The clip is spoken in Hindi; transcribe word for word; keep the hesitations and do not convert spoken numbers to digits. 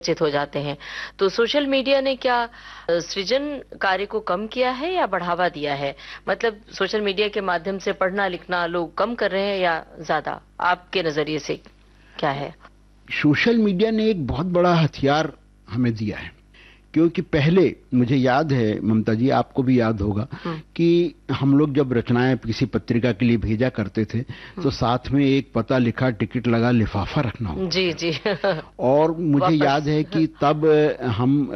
चित हो जाते हैं। तो सोशल मीडिया ने क्या अ, सृजन कार्य को कम किया है या बढ़ावा दिया है? मतलब सोशल मीडिया के माध्यम से पढ़ना लिखना लोग कम कर रहे हैं या ज्यादा? आपके नजरिए से क्या है? सोशल मीडिया ने एक बहुत बड़ा हथियार हमें दिया है, क्योंकि पहले मुझे याद है ममता जी, आपको भी याद होगा कि हम लोग जब रचनाएं किसी पत्रिका के लिए भेजा करते थे तो साथ में एक पता लिखा, टिकट लगा, लिफाफा रखना होता जी जी और मुझे वापस याद है कि तब हम